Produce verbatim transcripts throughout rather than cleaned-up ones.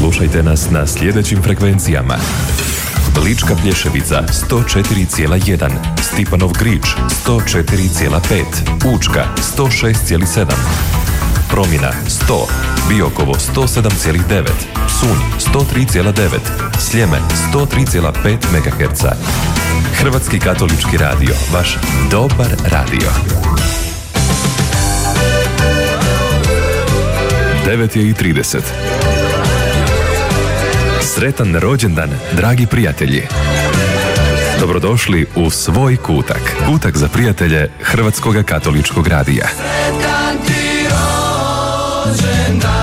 Slušajte nas na sljedećim frekvencijama: Lička Plješevica sto četiri zarez jedan, Stipanov Grič sto četiri zarez pet, Učka sto šest zarez sedam, Promjena sto, Biokovo sto sedam zarez devet, Sunj sto tri zarez devet, Sljeme sto tri zarez pet megaherca. Hrvatski katolički radio, vaš dobar radio. devet je i trideset. Sretan rođendan, dragi prijatelji. Dobrodošli u svoj kutak. Kutak za prijatelje Hrvatskog katoličkog radija. Sretan ti rođendan.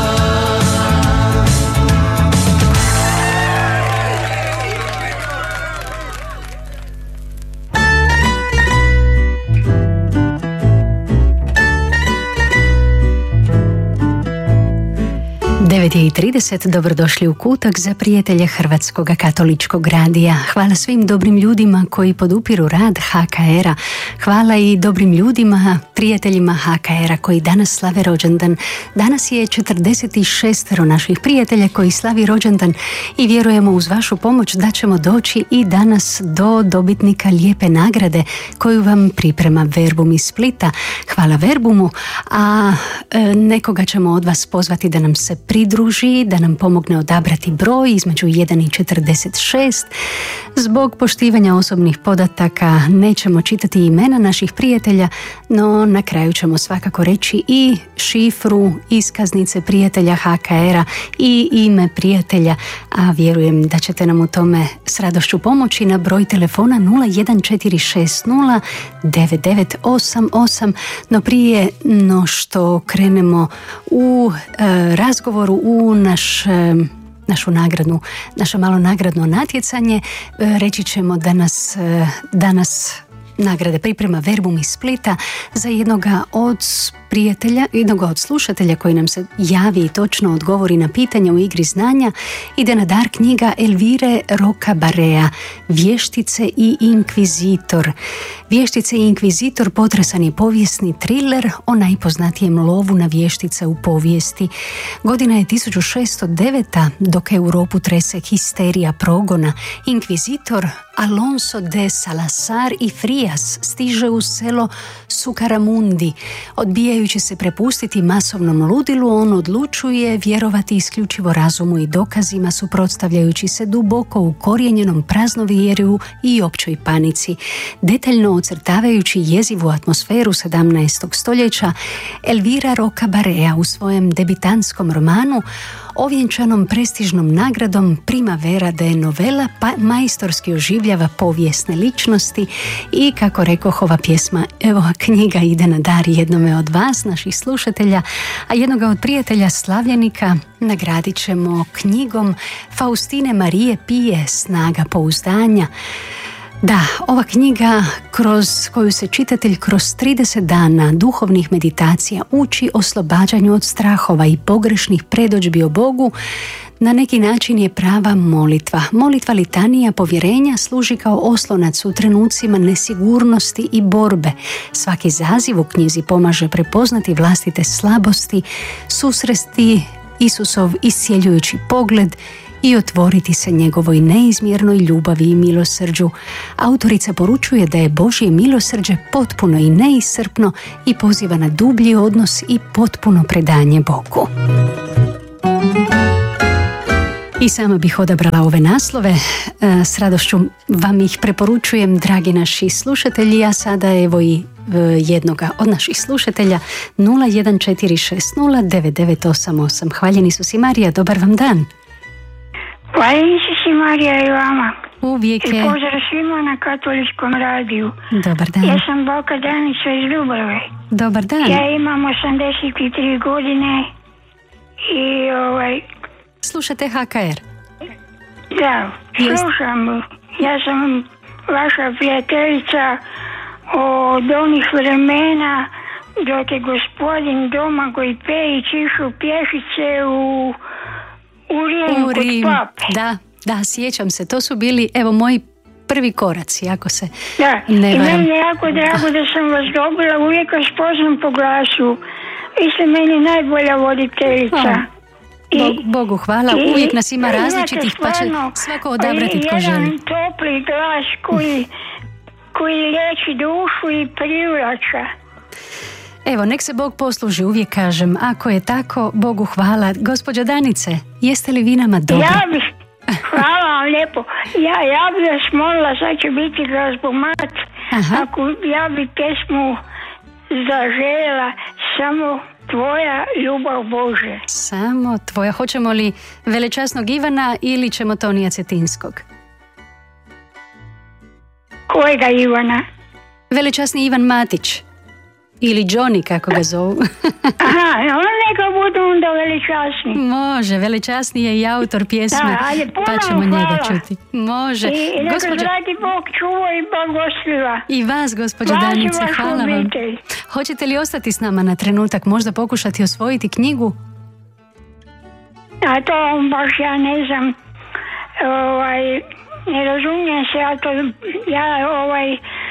devet je i trideset, dobrodošli u kutak za prijatelje Hrvatskog katoličkog radija. Hvala svim dobrim ljudima koji podupiru rad ha ka era. Hvala i dobrim ljudima, prijateljima ha ka era koji danas slave rođendan. Danas je četrdeset šest naših prijatelja koji slavi rođendan i vjerujemo uz vašu pomoć da ćemo doći i danas do dobitnika lijepe nagrade koju vam priprema Verbum iz Splita. Hvala Verbumu, a e, nekoga ćemo od vas pozvati da nam se pridruži, da nam pomogne odabrati broj između jedan i četrdeset šest. Zbog poštivanja osobnih podataka nećemo čitati imena naših prijatelja, no na kraju ćemo svakako reći i šifru iskaznice prijatelja ha ka era i ime prijatelja, a vjerujem da ćete nam u tome s radošću pomoći na broj telefona nula jedan četiri šest nula devet devet osam osam. No prije no što krenemo u e, razgovoru u naš e, našu nagradnu, naše malo nagradno natjecanje, reći ćemo da nas danas nagrade priprema Verbum iz Splita za jednoga od prijatelja, jednoga od slušatelja koji nam se javi i točno odgovori na pitanja u igri znanja. Ide na dar knjiga Elvire Roca Barea, Vještice i inkvizitor. Vještice i inkvizitor potresan je povijesni triler o najpoznatijem lovu na vještice u povijesti. Godina je tisuću šesto deveta, dok Europu trese histerija progona. Inkvizitor Alonso de Salazar y Frias stiže u selo Sucaramundi. Odbijajući se prepustiti masovnom ludilu, on odlučuje vjerovati isključivo razumu i dokazima, suprotstavljajući se duboko ukorijenjenom praznovjerju i općoj panici. Detaljno ocrtavajući jezivu atmosferu sedamnaestog stoljeća, Elvira Roca Barea u svojem debitantskom romanu ovjenčanom prestižnom nagradom Primavera de Novela pa majstorski oživljava povijesne ličnosti i, kako rekoh, ova pjesma, evo, knjiga ide na dar jednome od vas, naših slušatelja, a jednoga od prijatelja slavljenika nagradit ćemo knjigom Faustine Marije Pije Snaga pouzdanja. Da, ova knjiga kroz koju se čitatelj kroz trideset dana duhovnih meditacija uči oslobađanju od strahova i pogrešnih predodžbi o Bogu, na neki način je prava molitva. Molitva litanija povjerenja služi kao oslonac u trenucima nesigurnosti i borbe. Svaki zaziv u knjizi pomaže prepoznati vlastite slabosti, susresti Isusov iscjeljujući pogled i otvoriti se njegovoj neizmjernoj ljubavi i milosrđu. Autorica poručuje da je Božje milosrđe potpuno i neiscrpno i poziva na dublji odnos i potpuno predanje Bogu. I sama bih odabrala ove naslove, s radošću vam ih preporučujem, dragi naši slušatelji, a sada evo i jednoga od naših slušatelja nula jedan četiri šest nula devet devet osam osam. Hvaljeni su si Marija, dobar vam dan. Hvaljeni su si Marija i vama. Uvijek je. I pozdrav svima na katoličkom radiju. Dobar dan. Ja sam Balka Danica iz Ljubave. Dobar dan. Ja imam osamdeset tri godine i ovaj... Slušate ha ka er? Da, slušam. Ja sam vaša prijateljica od onih vremena dok je gospodin Domagoj Pejić išao pješice u u Rim, u Rim. Kod pape. Da, da, sjećam se. To su bili, evo, moji prvi koraci, ako se da. ne varam. I meni je jako drago da sam vas dobila, uvijek vas poznam po glasu. Vi ste meni najbolja voditeljica. Oh. Bog, Bogu hvala, i, uvijek nas ima različitih, pa će stvarno, svako odabrati tko želi. Jedan topli glas koji, koji liječi dušu i privlača. Evo, nek se Bog posluži, uvijek kažem, ako je tako, Bogu hvala. Gospođo Danice, jeste li vi nama dobro? Ja bih, hvala vam lijepo, ja, ja bih vas molila, sad će biti glazbomat, ako ja bih pjesmu zaželjela samo Tvoja ljubav Bože. Samo Tvoja. Hoćemo li velečasnog Ivana ili ćemo Tonija Cetinskog? Kojega Ivana? Velečasni Ivan Matić. Ili Johnny, kako ga zovu. Aha, on neka budu onda velečasni. Može, velečasni je i autor pjesme, da, ali pa ćemo hvala. njega čuti. Može. I neka Gospođo... dragi Bog čuva i blagosliva. I vas, gospođo Vaši, Danice, hvala vam. obitelj. Hoćete li ostati s nama na trenutak, možda pokušati osvojiti knjigu? A to baš ja ne znam, ovaj, ne razumijem se, ja to, ja ovaj,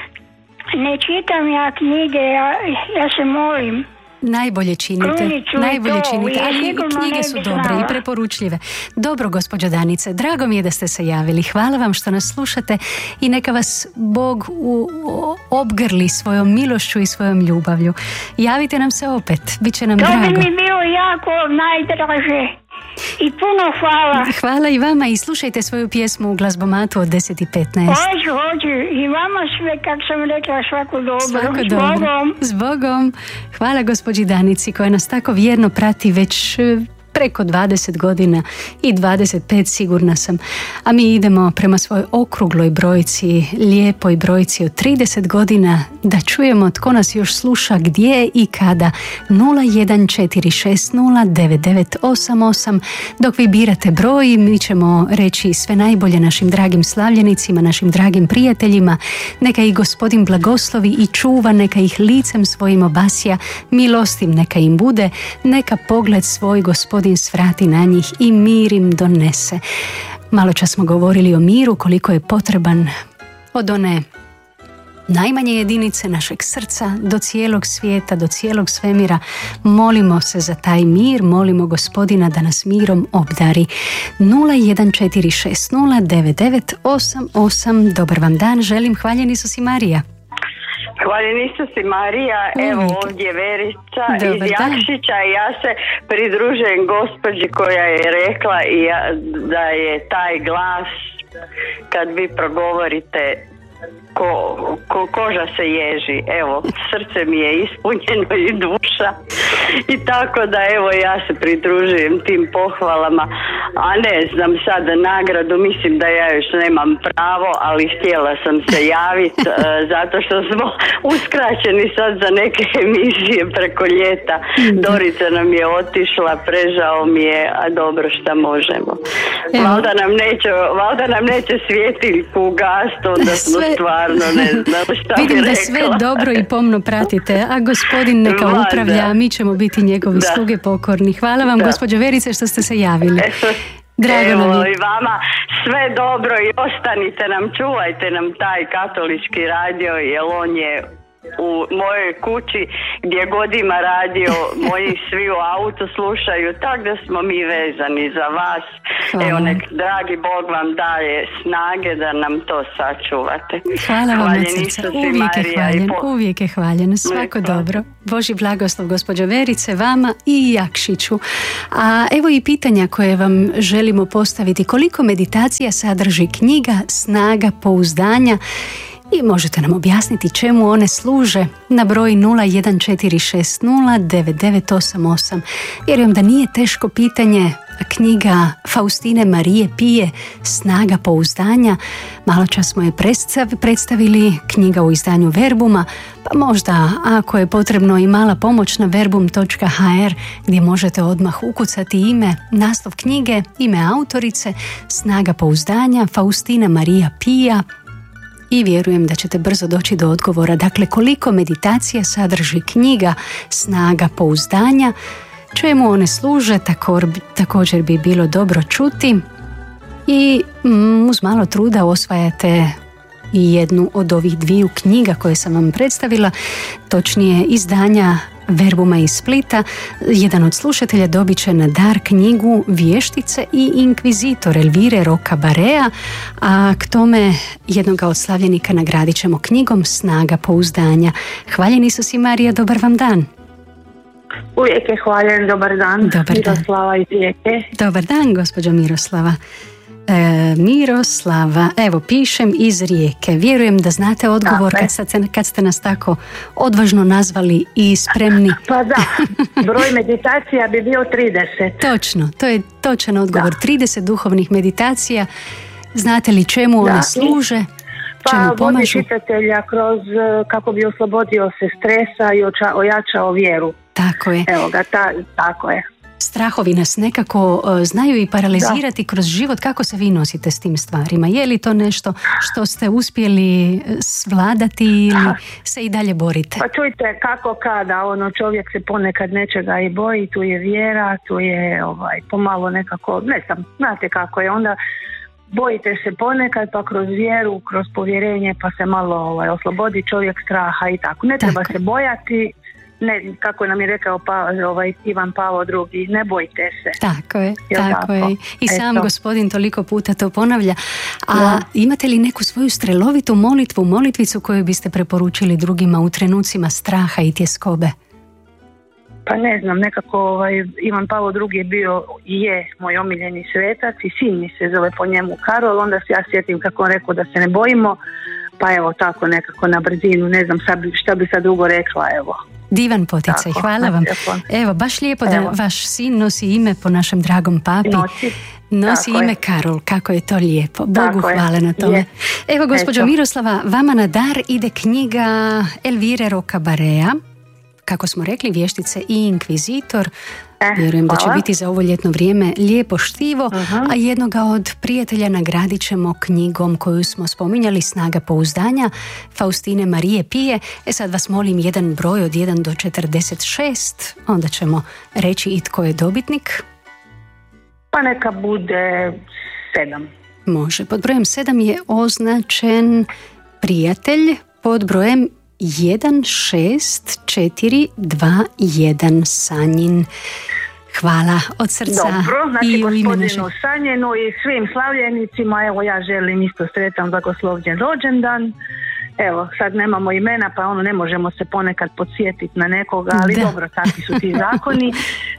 ne čitam ja knjige, ja, ja se molim. Najbolje činite, Krunicu najbolje to, činite, ali i knjige su dobre znala. I preporučljive. Dobro, gospođo Danice, drago mi je da ste se javili. Hvala vam što nas slušate i neka vas Bog u, u, obgrli svojom milošću i svojom ljubavlju. Javite nam se opet, bit će nam to drago. To bi mi bilo jako najdraže. I puno hvala. Hvala i vama i slušajte svoju pjesmu u glazbomatu od deset i petnaest. Hoću, hoću. I vama sve, kak sam rekla, svako dobro. Svako S dobro. Bogom. S Bogom. Hvala gospođi Danici koja nas tako vjerno prati već preko dvadeset godina i dvadeset pet sigurna sam. A mi idemo prema svojoj okrugloj brojci, lijepoj brojci od trideset godina, da čujemo tko nas još sluša, gdje i kada. Nula jedan četiri šest nula devet devet osam osam. Dok vi birate broj, mi ćemo reći sve najbolje našim dragim slavljenicima, našim dragim prijateljima. Neka ih Gospodin blagoslovi i čuva, neka ih licem svojim obasja, milostiv neka im bude, neka pogled svoj Gospodin svrati na njih i mir im donese. Malo čas smo govorili o miru, koliko je potreban od one najmanje jedinice našeg srca do cijelog svijeta, do cijelog svemira. Molimo se za taj mir, molimo Gospodina da nas mirom obdari. Nula jedan četiri šest nula devet devet osam osam. Dobar vam dan, želim. Hvaljeni su si Marija. Hvaljeni su si Marija, evo ovdje Verica Dobar iz Jakšića i ja se pridružujem gospođi koja je rekla i ja, da je taj glas kad vi progovorite ko, ko, koža se ježi, evo srce mi je ispunjeno i duša i tako da evo ja se pridružujem tim pohvalama, a ne znam sada nagradu, mislim da ja još nemam pravo, ali htjela sam se javiti uh, zato što smo uskraćeni sad za neke emisije preko ljeta. Dorica nam je otišla, prežao mi je, a dobro šta možemo. Valda nam neće, valda nam neće svjetiljku ugast, onda smo sve... stvarno ne znam šta bi Vidim rekla. da sve dobro i pomno pratite, a Gospodin neka Vlada. upravlja, a mi ćemo biti njegovi da. sluge pokorni. Hvala vam, da. gospođo Verice, što ste se javili. Drago Evo nam je. I vama sve dobro i ostanite nam, čuvajte nam taj katolički radio, jer on je u mojoj kući gdje god ima radio, moji svi u autu slušaju, tako da smo mi vezani za vas. Hvala. Evo nek dragi Bog vam daje snage da nam to sačuvate. Hvala vam od srca, uvijek je hvaljen, po... uvijek je hvaljen, svako Nek, dobro. Božji blagoslov gospođo Verice, vama i Jakšiću. A evo i pitanja koje vam želimo postaviti. Koliko meditacija sadrži knjiga Snaga pouzdanja? I možete nam objasniti čemu one služe na broj nula jedan četiri šest nula devet devet osam osam. Vjerujem da nije teško pitanje. Knjiga Faustine Marije Pije Snaga pouzdanja. Malo čas smo je predstavili, knjiga u izdanju Verbuma, pa možda ako je potrebno i mala pomoć na verbum točka ha er gdje možete odmah ukucati ime, naslov knjige, ime autorice, Snaga pouzdanja, Faustina Marija Pija. I vjerujem da ćete brzo doći do odgovora. Dakle, koliko meditacija sadrži knjiga Snaga pouzdanja, čemu one služe, također bi bilo dobro čuti. I mm, uz malo truda osvajate i jednu od ovih dviju knjiga koje sam vam predstavila, točnije izdanja Verbuma iz Splita. Jedan od slušatelja dobit će na dar knjigu Vještice i inkvizitor Elvire Roka Barea, a k tome jednoga od slavljenika nagradit ćemo knjigom Snaga pouzdanja. Hvaljeni su si, Marija, dobar vam dan. Uvijek je hvaljen, dobar dan. Dobar Miroslava dan. iz Rijeke. Dobar dan, gospođo Miroslava. E, Miroslava, evo pišem iz Rijeke. Vjerujem da znate odgovor kad ste, kad ste nas tako odvažno nazvali i spremni. Pa da, broj meditacija bi bio trideset. Točno, to je točan odgovor. Da. trideset duhovnih meditacija. Znate li čemu da. one služe? Pa vodi čitatelja kroz kako bi oslobodio se stresa i oča, ojačao vjeru. Tako je. Evo ga, ta, tako je. Strahovi nas nekako uh, znaju i paralizirati da. kroz život. Kako se vi nosite s tim stvarima? Je li to nešto što ste uspjeli svladati ili se i dalje borite? Pa čujte, kako kada, ono, čovjek se ponekad nečega i boji, tu je vjera, tu je ovaj, pomalo nekako, ne znam, znate kako je, onda bojite se ponekad, pa kroz vjeru, kroz povjerenje, pa se malo ovaj, oslobodi čovjek straha i tako. Ne tako. Treba se bojati. Ne, kako nam je rekao pa, ovaj, Ivan Pavao drugi, ne bojte se. Tako je, Jel tako, tako je. I Eto. sam gospodin toliko puta to ponavlja. A ja. imate li neku svoju strelovitu molitvu, molitvicu koju biste preporučili drugima u trenucima straha i tjeskobe? Pa ne znam, nekako ovaj, Ivan Pavao drugi je bio i je moj omiljeni svetac i sin mi se zove po njemu Karol, onda se ja sjetim kako on rekao da se ne bojimo, pa evo tako nekako na brzinu, ne znam šta bi sad drugo rekla, evo. Divan poticaj, tako, hvala vam. Evo, baš lijepo da evo. vaš sin nosi ime po našem dragom papi. Nosi, nosi ime je. Karol, kako je to lijepo. Bogu tako hvala je. na tome. Je. Evo, gospođo Eto. Miroslava, vama na dar ide knjiga Elvire Roka Barea, kako smo rekli, Vještice i inkvizitor. Eh, Vjerujem hvala. da će biti za ovo ljetno vrijeme lijepo štivo, uh-huh. a jednoga od prijatelja nagradit ćemo knjigom koju smo spominjali, Snaga pouzdanja, Faustine Marije Pije. E sad vas molim jedan broj od jedan do četrdeset šest, onda ćemo reći i tko je dobitnik. Pa neka bude sedam. Može, pod brojem sedam je označen prijatelj, pod brojem jedan šest četiri dva jedan Sanjin. Hvala od srca. Dobro, znači i u ime gospodinu naše... Sanjinu i svim slavljenicima, evo ja želim isto sretan blagoslovljen rođendan. Evo, sad nemamo imena, pa ono ne možemo se ponekad podsjetiti na nekoga, ali da. dobro, takvi su ti zakoni.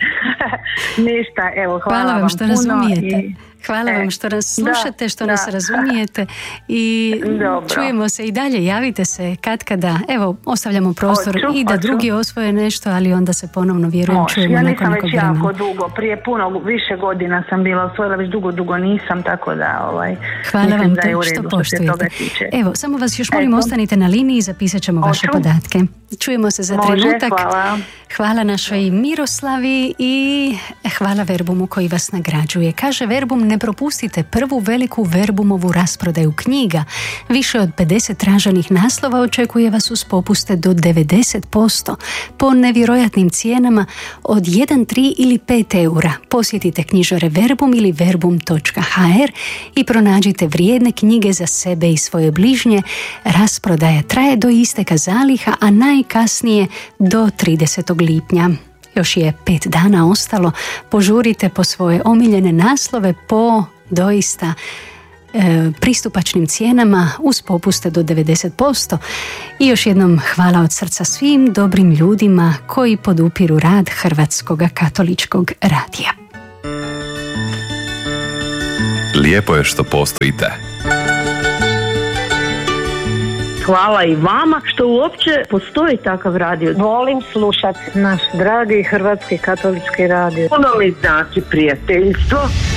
Ništa, evo, hvala, hvala vam, vam što puno razumijete. I... Hvala e, vam što nas slušate, da, što da. nas razumijete i Dobro. čujemo se i dalje, javite se kad kada, evo, ostavljamo prostor oću, i da oću. drugi osvoje nešto, ali onda se ponovno vjerujem Može. čujemo ja nakon nekog vremena. Ja nisam već jako dugo, prije puno, više godina sam bila osvojila, već dugo, dugo nisam, tako da ovaj, hvala vam da je u što redu, poštujete. Što evo, samo vas još molim, Eto. ostanite na liniji i zapisat ćemo vaše Oću. podatke. Čujemo se za Može, trenutak. Hvala. Hvala našoj Miroslavi i hvala Verbumu koji vas nagrađuje. Kaže Verbum, ne propustite prvu veliku Verbumovu rasprodaju knjiga. Više od pedeset traženih naslova očekuje vas uz popuste do devedeset posto po nevjerojatnim cijenama od jedan, tri ili pet eura. Posjetite knjižare Verbum ili verbum točka ha er i pronađite vrijedne knjige za sebe i svoje bližnje. Rasprodaja traje do isteka zaliha, a najkasnije do tridesetog lipnja. Još je pet dana ostalo. Požurite po svoje omiljene naslove po doista e, pristupačnim cijenama uz popuste do devedeset posto. I još jednom hvala od srca svim dobrim ljudima koji podupiru rad Hrvatskog katoličkog radija. Lijepo je što postojite. Hvala i vama što uopće postoji takav radio. Volim slušati naš dragi Hrvatski katolički radio. Puno mi znači prijateljstvo.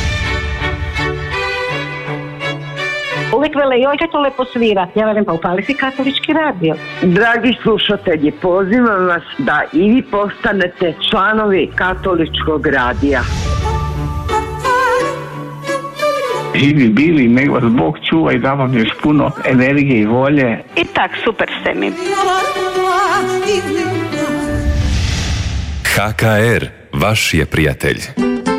Uvijek vele, joj će to lepo svira. Ja velim, pa upali si katolički radio. Dragi slušatelji, pozivam vas da i vi postanete članovi katoličkog radija. Živi bili, nek vas Bog čuva i da vam još puno energije i volje. I tak, super ste mi. ha ka er, vaš je prijatelj.